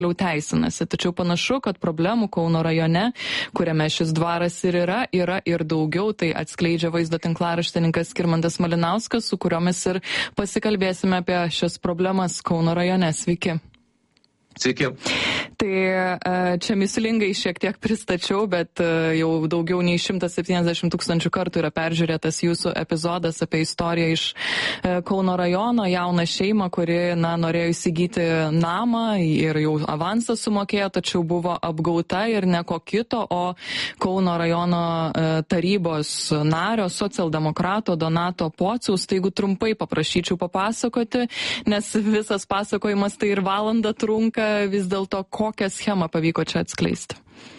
teisinasi. Tačiau panašu, kad problemų Kauno rajone, kuriame šis dvaras ir yra ir daugiau. Tai atskleidžia vaizdo tinklaraštininkas Skirmantas Malinauskas, su kuriomis ir pasikalbėsime apie šias problemas Kauno rajone. Sveiki. Sveiki. Tai čia mįslingai šiek tiek pristačiau, bet jau daugiau nei 170 000 kartų yra peržiūrėtas jūsų epizodas apie istoriją iš Kauno rajono, jauną šeimą, kuri norėjo įsigyti namą ir jau avansą sumokėjo, tačiau buvo apgauta ir ne ko kito, o Kauno rajono tarybos nario, socialdemokrato Donato Pociaus. Tai jeigu trumpai paprašyčiau papasakoti, nes visas pasakojimas tai ir valandą trunka, vis dėlto kokią schemą pavyko čia atskleisti?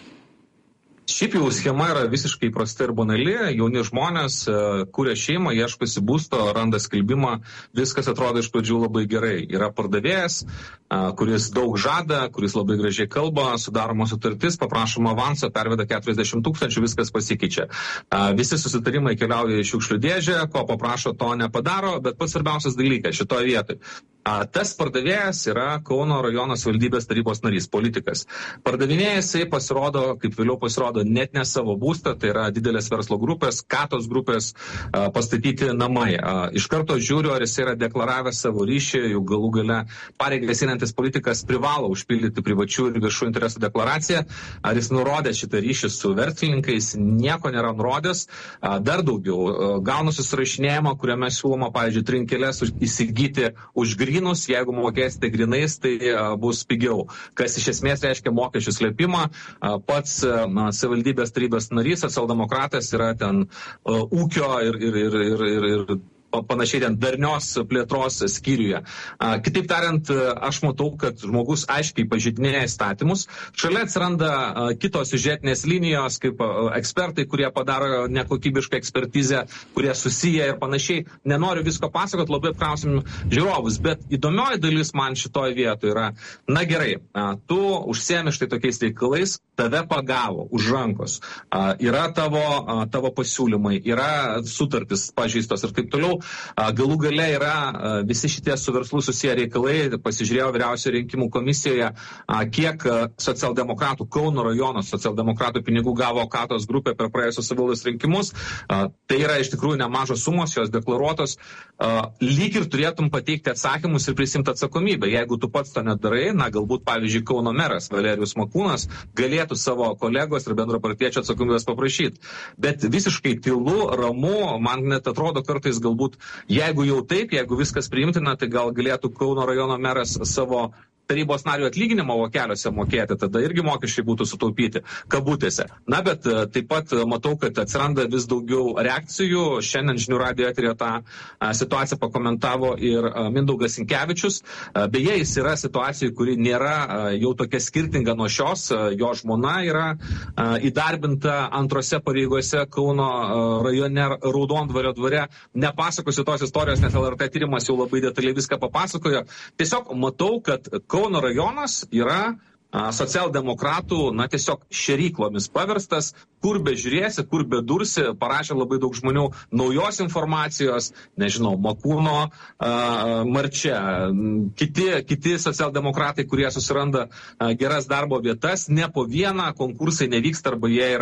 Šiaip jau schema yra visiškai prasta ir banali. Jauni žmonės kuria šeimą, ieškosi būsto, randa skelbimą, viskas atrodo iš pradžių labai gerai. Yra pardavėjas, kuris daug žada, kuris labai gražiai kalba, sudaroma sutartis, paprašoma avanso, perveda 40 000, viskas pasikeičia. Visi susitarimai keliauja į šiukšlių dėžę, ko paprašo, to nepadaro, bet pats svarbiausias dalykas šitoje vietoje. Tas pardavėjas yra Kauno rajono savivaldybės tarybos narys, politikas. Pardavinėjas jisai pasirodo, kaip vėliau pasirodo, net ne savo būstą, tai yra didelės verslo grupės, Katos grupės pastatyti namai. Iš karto žiūriu, ar jis yra deklaravęs savo ryšį, jau galų gale pareigas einantis politikas privalo užpildyti privačių ir viešų interesų deklaraciją. Ar jis nurodė šitą ryšį su verslininkais, nieko nėra nurodęs. Dar daugiau, gaunu susirašinėjimą, kuriame siūloma, pavyzdžiui, trinkeles įsigyti už grynus, jeigu mokėsite grynais, tai bus pigiau. Kas iš esmės reiškia mokesčių slėpimą. Pats savivaldybės tarybos narys, socialdemokratas, yra ten ūkio ir panašiai ten darnios plėtros skyriuje. Kitaip tariant, aš matau, kad žmogus aiškiai pažeidinėja įstatymus. Šalia atsiranda kitos siužetinės linijos, kaip ekspertai, kurie padaro nekokybišką ekspertizę, kurie susiję ir panašiai. Nenoriu visko pasakoti, labai apkrausim žiūrovus, bet įdomioji dalis man šitoje vietoje yra, na gerai, tu užsiemi štai tokiais reikalais, tave pagavo už rankos, yra tavo pasiūlymai, yra sutartis pažeistos ir taip toliau. Galų gale yra visi šitie su verslu susiję reikalai. Pasižiūrėjau vyriausioje rinkimų komisijoje, kiek socialdemokratų, Kauno rajono socialdemokratų pinigų gavo Katos grupė per praėjusius savivaldos rinkimus. Tai yra iš tikrųjų nemažos sumos, jos deklaruotos. Lyg ir turėtum pateikti atsakymus ir prisimti atsakomybę. Jeigu tu pats to nedarai, galbūt, pavyzdžiui, Kauno meras Valerijus Makūnas galėtų savo kolegos ir bendrapartiečio atsakomybės paprašyti. Bet visiškai tylu, ramu, man net atrodo kartais galbūt, jeigu jau taip, jeigu viskas priimtina, tai gal galėtų Kauno rajono meras savo tarybos nario atlyginimą vokeliuose mokėti, tada irgi mokesčiai būtų sutaupyti, kabutėse. Na, bet taip pat matau, kad atsiranda vis daugiau reakcijų. Šiandien žinių radijo eteryje tą situaciją pakomentavo ir Mindaugas Sinkevičius. Beje, jis yra situacijai, kuri nėra jau tokia skirtinga nuo šios. Jo žmona yra įdarbinta antrose pareigose Kauno rajone Raudondvario dvare. Nepasakosiu tos istorijos, nes LRT tyrimas jau labai detaliai viską papasakojo. Tiesiog matau, kad Kauno rajonas yra socialdemokratų, tiesiog šeryklomis paverstas, kur be žiūrėsi, kur be dursi, parašė labai daug žmonių naujos informacijos, nežinau, Makūno, Marčia, kiti socialdemokratai, kurie susiranda geras darbo vietas, ne po vieną, konkursai nevyksta, arba jie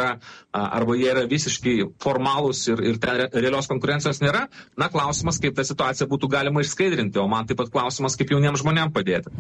yra visiškai formalūs ir ten realios konkurencijos nėra. Klausimas, kaip tą situaciją būtų galima išskaidrinti, o man taip pat klausimas, kaip jauniems žmonėms padėti.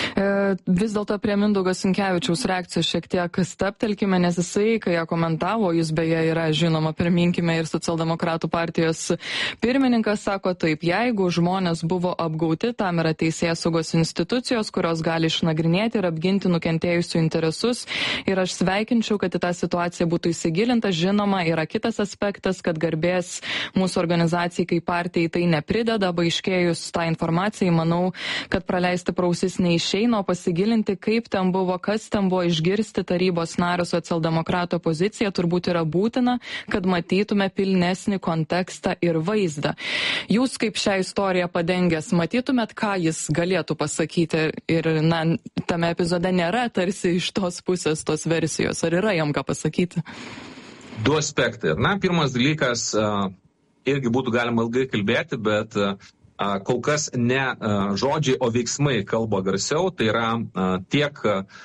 Vis dėlto prie Mindaugas Sinkevičiaus reakcijos šiek tiek staptelkime, nes jisai, kai ją komentavo, jis beje yra žinoma, priminkime, ir socialdemokratų partijos pirmininkas, sako taip, jeigu žmonės buvo apgauti, tam yra teisėsaugos institucijos, kurios gali išnagrinėti ir apginti nukentėjusių interesus, ir aš sveikinčiau, kad į tą situaciją būtų įsigilinta. Žinoma, yra kitas aspektas, kad garbės mūsų organizacijai kaip partijai tai neprideda. Paaiškėjus tą informaciją, manau, kad praleisti prausis neišeina, o pasigilinti, kaip ten buvo, kas ten buvo, išgirsti tarybos nario socialdemokrato poziciją turbūt yra būtina, kad matytume pilnesnį kontekstą ir vaizdą. Jūs kaip šią istoriją padengęs, matytumėt, ką jis galėtų pasakyti, ir tame epizode nėra tarsi iš tos pusės tos versijos, ar yra jam ką pasakyti? Du aspektai. Pirmas dalykas, irgi būtų galima ilgai kalbėti, bet kol kas ne žodžiai, o veiksmai kalba garsiau, tai yra tiek